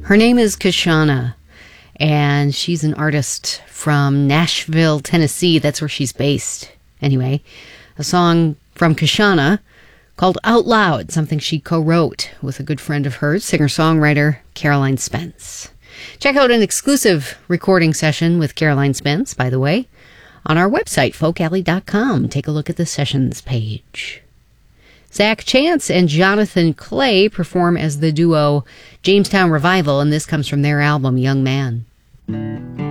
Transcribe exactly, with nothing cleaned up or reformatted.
Her name is Kashana, and she's an artist from Nashville, Tennessee. That's where she's based. Anyway, a song from Kashana called Out Loud, something she co-wrote with a good friend of hers, singer-songwriter Caroline Spence. Check out an exclusive recording session with Caroline Spence, by the way, on our website, folk alley dot com. Take a look at the sessions page. Zach Chance and Jonathan Clay perform as the duo Jamestown Revival, and this comes from their album, Young Man.